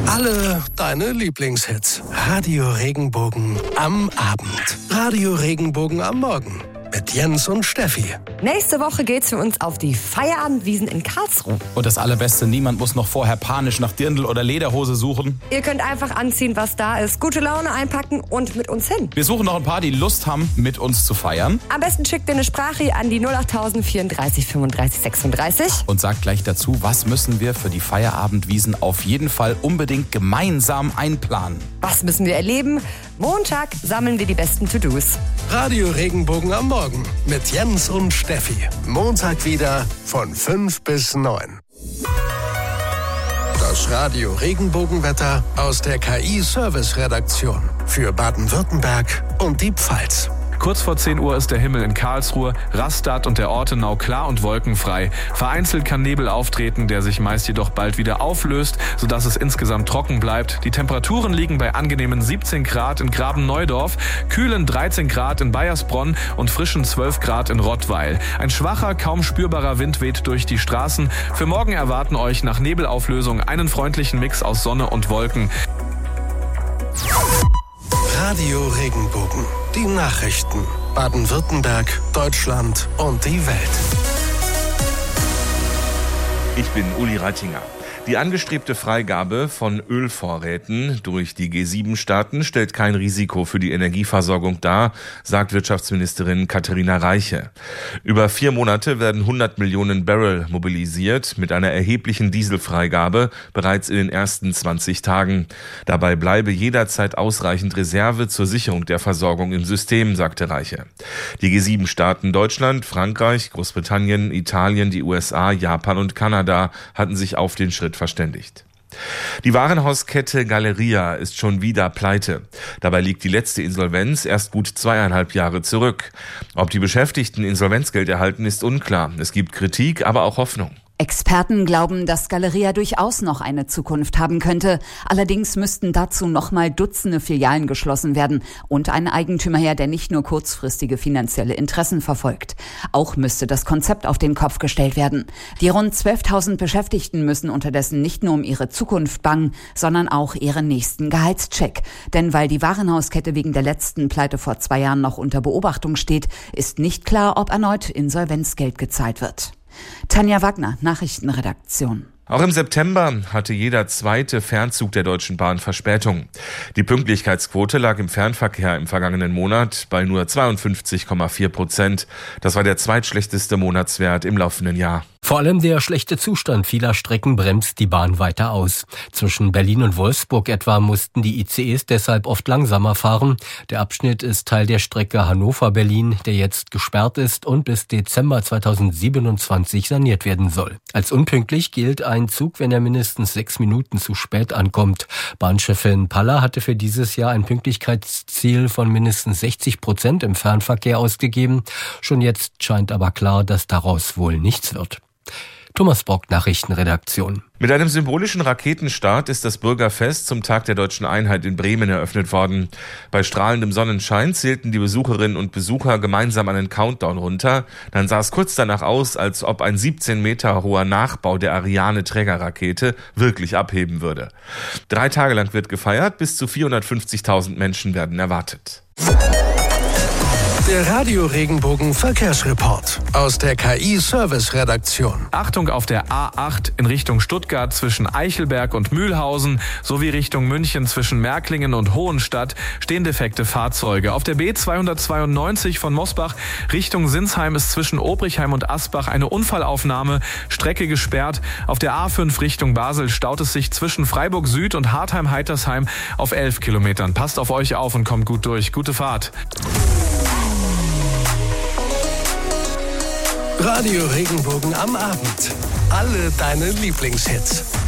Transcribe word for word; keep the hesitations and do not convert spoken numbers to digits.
Alle deine Lieblingshits. Radio Regenbogen am Abend. Radio Regenbogen am Morgen. Mit Jens und Steffi. Nächste Woche geht's für uns auf die Feierabendwiesen in Karlsruhe. Und das Allerbeste, niemand muss noch vorher panisch nach Dirndl oder Lederhose suchen. Ihr könnt einfach anziehen, was da ist, gute Laune einpacken und mit uns hin. Wir suchen noch ein paar, die Lust haben, mit uns zu feiern. Am besten schickt ihr eine Sprache an die null acht vierunddreißig fünfunddreißig sechsunddreißig. Und sagt gleich dazu, was müssen wir für die Feierabendwiesen auf jeden Fall unbedingt gemeinsam einplanen. Was müssen wir erleben? Montag sammeln wir die besten To-Dos. Radio Regenbogen am Morgen mit Jens und Steffi. Montag wieder von fünf bis neun. Das Radio Regenbogenwetter aus der K I-Service-Redaktion für Baden-Württemberg und die Pfalz. Kurz vor zehn Uhr ist der Himmel in Karlsruhe, Rastatt und der Ortenau klar und wolkenfrei. Vereinzelt kann Nebel auftreten, der sich meist jedoch bald wieder auflöst, sodass es insgesamt trocken bleibt. Die Temperaturen liegen bei angenehmen siebzehn Grad in Graben-Neudorf, kühlen dreizehn Grad in Baiersbronn und frischen zwölf Grad in Rottweil. Ein schwacher, kaum spürbarer Wind weht durch die Straßen. Für morgen erwarten euch nach Nebelauflösung einen freundlichen Mix aus Sonne und Wolken. Radio Regenbogen. Die Nachrichten. Baden-Württemberg, Deutschland und die Welt. Ich bin Uli Reitinger. Die angestrebte Freigabe von Ölvorräten durch die G sieben Staaten stellt kein Risiko für die Energieversorgung dar, sagt Wirtschaftsministerin Katharina Reiche. Über vier Monate werden hundert Millionen Barrel mobilisiert, mit einer erheblichen Dieselfreigabe bereits in den ersten zwanzig Tagen. Dabei bleibe jederzeit ausreichend Reserve zur Sicherung der Versorgung im System, sagte Reiche. Die G sieben Staaten Deutschland, Frankreich, Großbritannien, Italien, die U S A, Japan und Kanada hatten sich auf den Schritt verständigt. Die Warenhauskette Galeria ist schon wieder pleite. Dabei liegt die letzte Insolvenz erst gut zweieinhalb Jahre zurück. Ob die Beschäftigten Insolvenzgeld erhalten, ist unklar. Es gibt Kritik, aber auch Hoffnung. Experten glauben, dass Galeria durchaus noch eine Zukunft haben könnte. Allerdings müssten dazu nochmal Dutzende Filialen geschlossen werden und ein Eigentümer her, der nicht nur kurzfristige finanzielle Interessen verfolgt. Auch müsste das Konzept auf den Kopf gestellt werden. Die rund zwölftausend Beschäftigten müssen unterdessen nicht nur um ihre Zukunft bangen, sondern auch ihren nächsten Gehaltscheck. Denn weil die Warenhauskette wegen der letzten Pleite vor zwei Jahren noch unter Beobachtung steht, ist nicht klar, ob erneut Insolvenzgeld gezahlt wird. Tanja Wagner, Nachrichtenredaktion. Auch im September hatte jeder zweite Fernzug der Deutschen Bahn Verspätung. Die Pünktlichkeitsquote lag im Fernverkehr im vergangenen Monat bei nur zweiundfünfzig Komma vier Prozent. Das war der zweitschlechteste Monatswert im laufenden Jahr. Vor allem der schlechte Zustand vieler Strecken bremst die Bahn weiter aus. Zwischen Berlin und Wolfsburg etwa mussten die I C Es deshalb oft langsamer fahren. Der Abschnitt ist Teil der Strecke Hannover-Berlin, der jetzt gesperrt ist und bis Dezember zweitausendsiebenundzwanzig saniert werden soll. Als unpünktlich gilt ein Zug, wenn er mindestens sechs Minuten zu spät ankommt. Bahnchefin Paller hatte für dieses Jahr ein Pünktlichkeitsziel von mindestens sechzig Prozent im Fernverkehr ausgegeben. Schon jetzt scheint aber klar, dass daraus wohl nichts wird. Thomas Brock, Nachrichtenredaktion. Mit einem symbolischen Raketenstart ist das Bürgerfest zum Tag der Deutschen Einheit in Bremen eröffnet worden. Bei strahlendem Sonnenschein zählten die Besucherinnen und Besucher gemeinsam einen Countdown runter. Dann sah es kurz danach aus, als ob ein siebzehn Meter hoher Nachbau der Ariane-Trägerrakete wirklich abheben würde. Drei Tage lang wird gefeiert, bis zu vierhundertfünfzigtausend Menschen werden erwartet. Der Radio Regenbogen Verkehrsreport aus der K I-Service-Redaktion. Achtung auf der A acht in Richtung Stuttgart zwischen Eichelberg und Mühlhausen sowie Richtung München zwischen Märklingen und Hohenstadt stehen defekte Fahrzeuge. Auf der B zweihundertzweiundneunzig von Mosbach Richtung Sinsheim ist zwischen Obrichheim und Asbach eine Unfallaufnahme, Strecke gesperrt. Auf der A fünf Richtung Basel staut es sich zwischen Freiburg Süd und Hartheim-Heitersheim auf elf Kilometern. Passt auf euch auf und kommt gut durch. Gute Fahrt. Radio Regenbogen am Abend. Alle deine Lieblingshits.